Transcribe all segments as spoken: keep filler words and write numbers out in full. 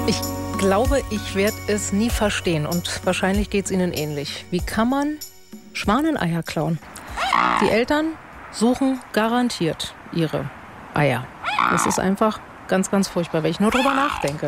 Ich glaube, ich werde es nie verstehen und wahrscheinlich geht es Ihnen ähnlich. Wie kann man Schwaneneier klauen? Die Eltern suchen garantiert ihre Eier. Das ist einfach ganz, ganz furchtbar, wenn ich nur drüber nachdenke.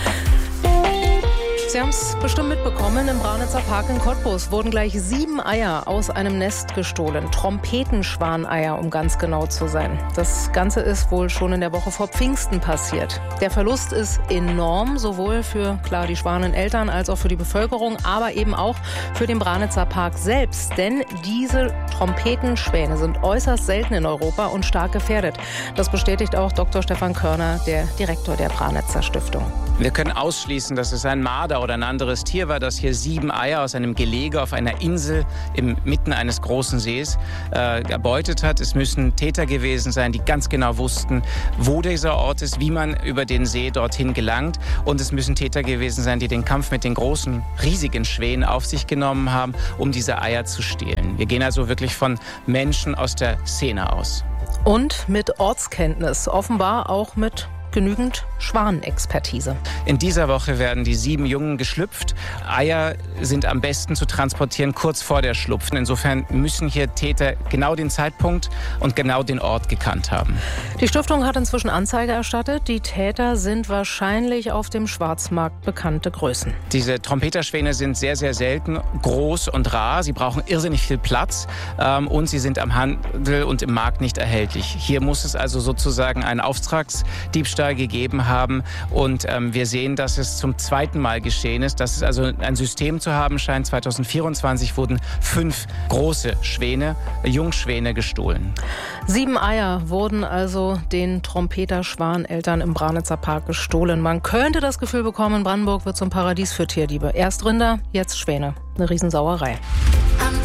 Sie haben es bestimmt mitbekommen, im Branitzer Park in Cottbus wurden gleich sieben Eier aus einem Nest gestohlen. Trompetenschwaneier, um ganz genau zu sein. Das Ganze ist wohl schon in der Woche vor Pfingsten passiert. Der Verlust ist enorm, sowohl für, klar, die Schwaneneltern als auch für die Bevölkerung, aber eben auch für den Branitzer Park selbst. Denn diese Trompetenschwäne sind äußerst selten in Europa und stark gefährdet. Das bestätigt auch Doktor Stefan Körner, der Direktor der Branitzer Stiftung. Wir können ausschließen, dass es ein Marder oder ein anderes Tier war, das hier sieben Eier aus einem Gelege auf einer Insel inmitten eines großen Sees äh, erbeutet hat. Es müssen Täter gewesen sein, die ganz genau wussten, wo dieser Ort ist, wie man über den See dorthin gelangt. Und es müssen Täter gewesen sein, die den Kampf mit den großen, riesigen Schwänen auf sich genommen haben, um diese Eier zu stehlen. Wir gehen also wirklich von Menschen aus der Szene aus. Und mit Ortskenntnis, offenbar auch mit genügend Schwanenexpertise. In dieser Woche werden die sieben Jungen geschlüpft. Eier sind am besten zu transportieren kurz vor der Schlupf. Insofern müssen hier Täter genau den Zeitpunkt und genau den Ort gekannt haben. Die Stiftung hat inzwischen Anzeige erstattet. Die Täter sind wahrscheinlich auf dem Schwarzmarkt bekannte Größen. Diese Trompeterschwäne sind sehr, sehr selten, groß und rar. Sie brauchen irrsinnig viel Platz ähm, und sie sind am Handel und im Markt nicht erhältlich. Hier muss es also sozusagen einen Auftragsdiebstahl gegeben haben und ähm, wir sehen, dass es zum zweiten Mal geschehen ist, dass es also ein System zu haben scheint. zwanzig vierundzwanzig wurden fünf große Schwäne, Jungschwäne gestohlen. Sieben Eier wurden also den Trompeter-Schwaneltern im Branitzer Park gestohlen. Man könnte das Gefühl bekommen, Brandenburg wird zum Paradies für Tierdiebe. Erst Rinder, jetzt Schwäne. Eine Riesensauerei.